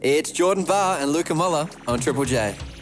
It's Jordan Barr and Luca Muller on Triple J.